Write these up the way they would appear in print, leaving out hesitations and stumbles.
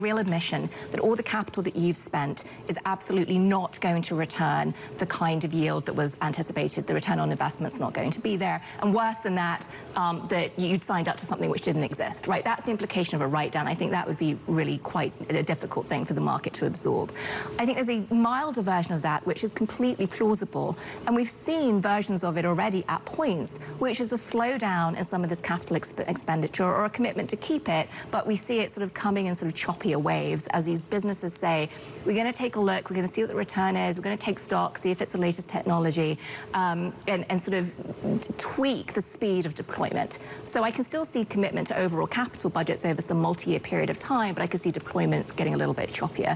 real admission that all the capital that you've spent is absolutely not going to return the kind of yield that was anticipated. The return on investment's not going to be there. And worse than that, that you'd signed up to something which didn't exist, right? That's the implication of a write-down. I think that would be really quite a difficult thing for the market to absorb. I think there's a milder version of that which is completely plausible, and we've seen versions of it already at points, which is a slowdown in some of this capital expenditure or a commitment to keep it, but we see it sort of coming in sort of choppy waves as these businesses say, we're going to take a look, we're going to see what the return is, we're going to take stock, see if it's the latest technology, and sort of tweak the speed of deployment. So I can still see commitment to overall capital budgets over some multi-year period of time, but I can see deployment getting a little bit choppier.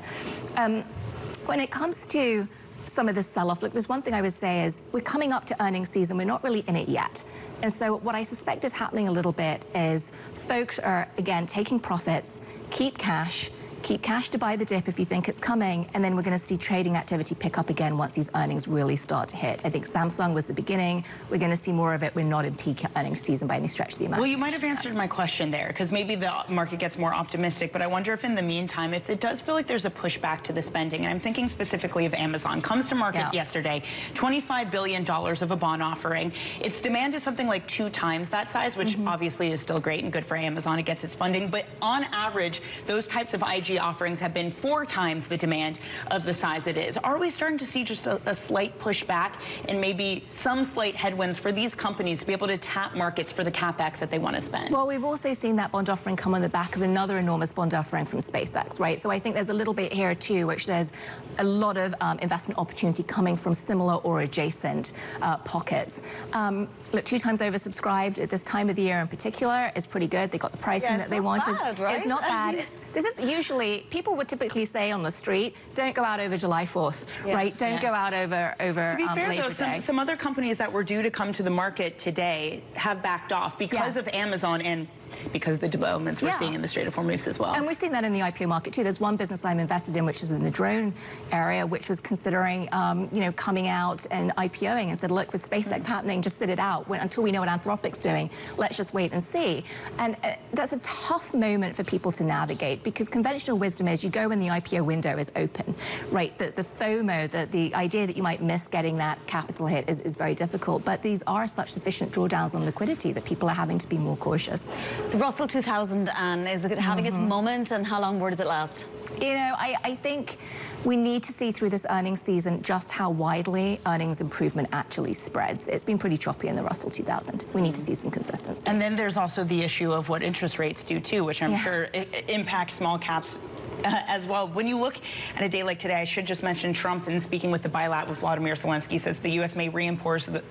When it comes to some of this sell-off, look, there's one thing I would say is we're coming up to earnings season, we're not really in it yet. And so what I suspect is happening a little bit is folks are, again, taking profits, keep cash to buy the dip if you think it's coming, and then we're going to see trading activity pick up again once these earnings really start to hit. I think Samsung was the beginning. We're going to see more of it. We're not in peak earnings season by any stretch of the imagination. Well, you might have answered my question there, because maybe the market gets more optimistic, but I wonder if in the meantime, if it does feel like there's a pushback to the spending, and I'm thinking specifically of Amazon, comes to market yesterday, $25 billion of a bond offering. Its demand is something like 2 times that size, which obviously is still great and good for Amazon. It gets its funding, but on average, those types of IG offerings have been 4 times the demand of the size it is. Are we starting to see just a slight pushback and maybe some slight headwinds for these companies to be able to tap markets for the CapEx that they want to spend? Well, we've also seen that bond offering come on the back of another enormous bond offering from SpaceX, right? So I think there's a little bit here too, which there's a lot of investment opportunity coming from similar or adjacent pockets. Look, 2 times oversubscribed at this time of the year in particular is pretty good. They got the pricing that they wanted. Bad, right? It's not bad. This is usually, people would typically say on the street, don't go out over July 4th, right? Don't go out over to be fair, Labor though, Day. some other companies that were due to come to the market today have backed off because of Amazon and because of the developments we're seeing in the Strait of Hormuz as well. And we've seen that in the IPO market too. There's one business I'm invested in, which is in the drone area, which was considering, you know, coming out and IPOing and said, look, with SpaceX happening, just sit it out. Until we know what Anthropic's doing, let's just wait and see. And that's a tough moment for people to navigate, because conventional wisdom is you go when the IPO window is open, right? The FOMO, the idea that you might miss getting that capital hit is very difficult. But these are such sufficient drawdowns on liquidity that people are having to be more cautious. The Russell 2000, Anne, is it having its moment, and how long more does it last? You know, I think we need to see through this earnings season just how widely earnings improvement actually spreads. It's been pretty choppy in the Russell 2000. We need to see some consistency. And then there's also the issue of what interest rates do too, which I'm sure impacts small caps as well. When you look at a day like today, I should just mention Trump, in speaking with the bilat with Vladimir Zelensky, says the U.S. may reimpose the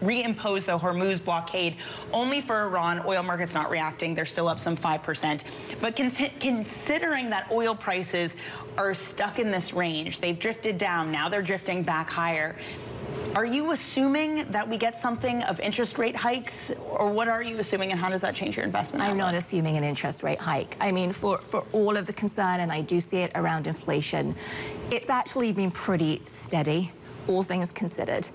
Hormuz blockade only for Iran. Oil markets not reacting. They're still up some 5%. But considering that oil prices are stuck in this range, they've drifted down. Now they're drifting back higher. Are you assuming that we get something of interest rate hikes, or what are you assuming, and how does that change your investment outlook? I'm not assuming an interest rate hike. I mean, for all of the concern, and I do see it around inflation, it's actually been pretty steady, all things considered.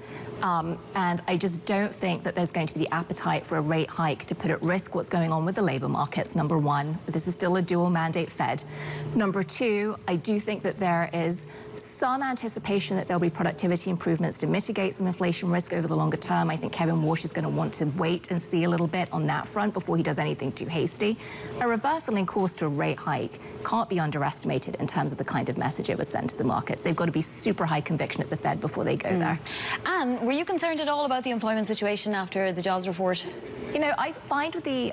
And I just don't think that there's going to be the appetite for a rate hike to put at risk what's going on with the labor markets, number one. This is still a dual mandate Fed. Number two, I do think that there is some anticipation that there'll be productivity improvements to mitigate some inflation risk over the longer term. I think Kevin Warsh is going to want to wait and see a little bit on that front before he does anything too hasty. A reversal in course to a rate hike can't be underestimated in terms of the kind of message it would send to the markets. They've got to be super high conviction at the Fed before they go there. Anne, were you concerned at all about the employment situation after the jobs report? You know, I find with the,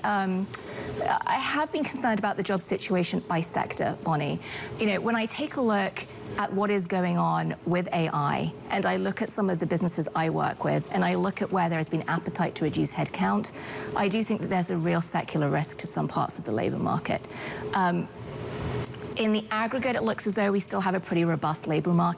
I have been concerned about the job situation by sector, Bonnie. You know, when I take a look at what is going on with AI, and I look at some of the businesses I work with, and I look at where there has been appetite to reduce headcount, I do think that there's a real secular risk to some parts of the labor market. In the aggregate, it looks as though we still have a pretty robust labor market.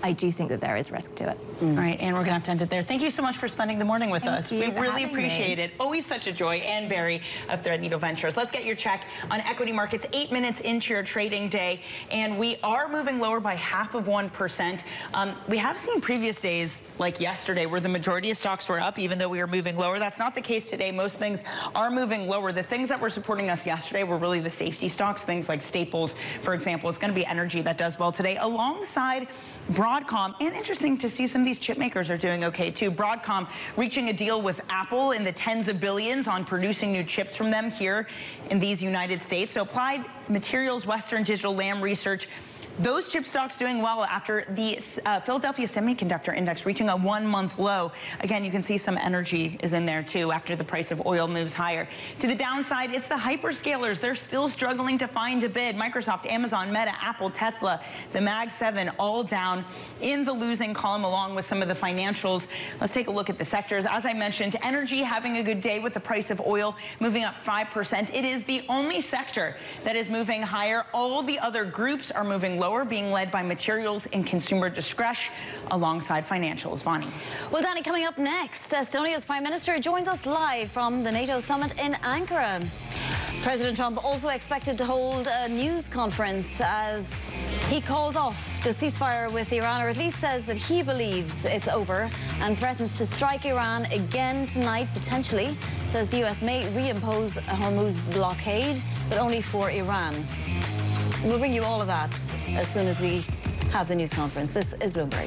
I do think that there is risk to it. All right, and we're going to have to end it there. Thank you so much for spending the morning with us. We really appreciate it. Always such a joy. Ann Berry of Threadneedle Ventures. Let's get your check on equity markets 8 minutes into your trading day, and we are moving lower by 0.5%. We have seen previous days like yesterday where the majority of stocks were up even though we were moving lower. That's not the case today. Most things are moving lower. The things that were supporting us yesterday were really the safety stocks, things like Staples, for example. It's going to be energy that does well today, alongside Broadcom. And interesting to see some of these chip makers are doing okay too. Broadcom reaching a deal with Apple in the tens of billions on producing new chips from them here in these United States. So Applied Materials, Western Digital, Lam Research, those chip stocks doing well after the Philadelphia Semiconductor Index reaching a 1-month low. Again, you can see some energy is in there too after the price of oil moves higher. To the downside, it's the hyperscalers. They're still struggling to find a bid. Microsoft, Amazon, Meta, Apple, Tesla, the Mag 7 all down in the losing column along with some of the financials. Let's take a look at the sectors. As I mentioned, energy having a good day with the price of oil moving up 5%. It is the only sector that is moving higher. All the other groups are moving lower, being led by materials and consumer discretion alongside financials. Vani. Well, Danny, coming up next, Estonia's Prime Minister joins us live from the NATO summit in Ankara. President Trump also expected to hold a news conference as he calls off the ceasefire with Iran, or at least says that he believes it's over, and threatens to strike Iran again tonight, potentially. Says the US may reimpose a Hormuz blockade, but only for Iran. We'll bring you all of that as soon as we have the news conference. This is Bloomberg.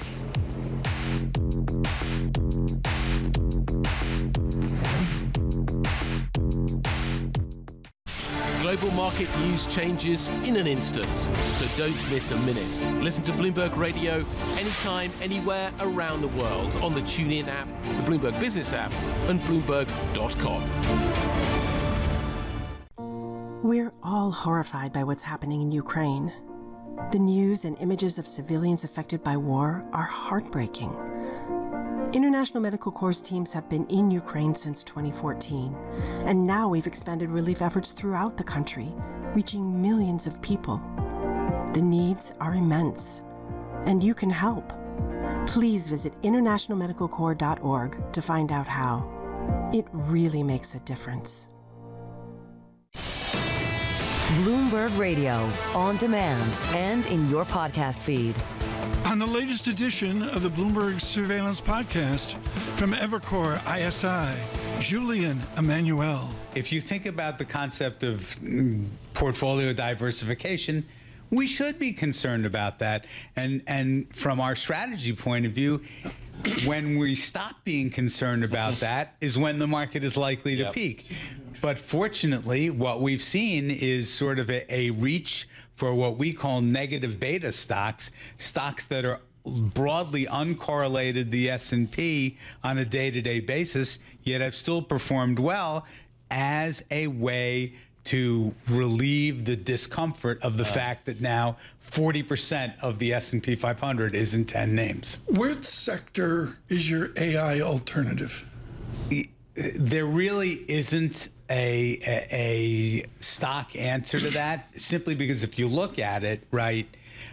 Global market news changes in an instant, so don't miss a minute. Listen to Bloomberg Radio anytime, anywhere around the world on the TuneIn app, the Bloomberg Business app, and Bloomberg.com. We're all horrified by what's happening in Ukraine. The news and images of civilians affected by war are heartbreaking. International Medical Corps teams have been in Ukraine since 2014, and now we've expanded relief efforts throughout the country, reaching millions of people. The needs are immense, and you can help. Please visit internationalmedicalcorps.org to find out how. It really makes a difference. Bloomberg Radio, on demand and in your podcast feed. On the latest edition of the Bloomberg Surveillance Podcast from Evercore ISI, Julian Emmanuel. If you think about the concept of portfolio diversification, we should be concerned about that. And from our strategy point of view, when we stop being concerned about that is when the market is likely to peak. But fortunately, what we've seen is sort of a reach for what we call negative beta stocks, stocks that are broadly uncorrelated the S&P on a day-to-day basis, yet have still performed well as a way to relieve the discomfort of the fact that now 40% of the S&P 500 is in 10 names. Which sector is your AI alternative? There really isn't a stock answer to that, simply because if you look at it, right,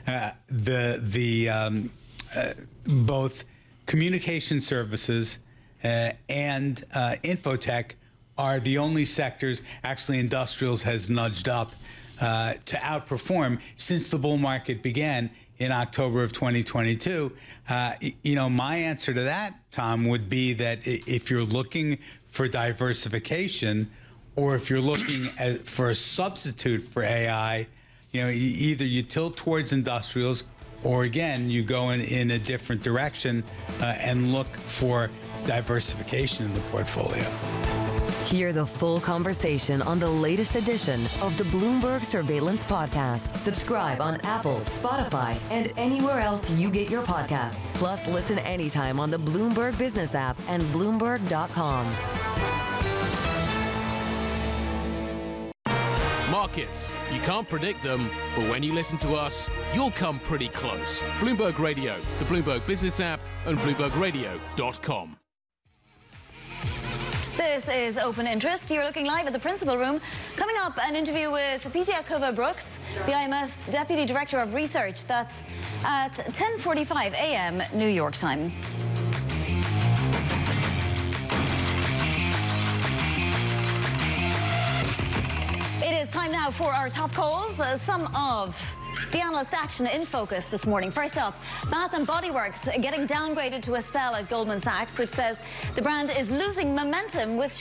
both communication services and infotech are the only sectors. Actually, industrials has nudged up to outperform since the bull market began in October of 2022. You know, my answer to that, Tom, would be that if you're looking for diversification, or if you're looking for a substitute for AI, you know, either you tilt towards industrials, or again, you go in a different direction and look for diversification in the portfolio. Hear the full conversation on the latest edition of the Bloomberg Surveillance Podcast. Subscribe on Apple, Spotify, and anywhere else you get your podcasts. Plus, listen anytime on the Bloomberg Business app and Bloomberg.com. Markets. You can't predict them, but when you listen to us, you'll come pretty close. Bloomberg Radio, the Bloomberg Business app, and Bloombergradio.com. This is Open Interest. You're looking live at the Principal Room. Coming up, an interview with Pitya Kova-Brooks, the IMF's Deputy Director of Research. That's at 10:45 a.m. New York time. It is time now for our top calls. Some of the analyst action in focus this morning. First up, Bath & Body Works getting downgraded to a sell at Goldman Sachs, which says the brand is losing momentum with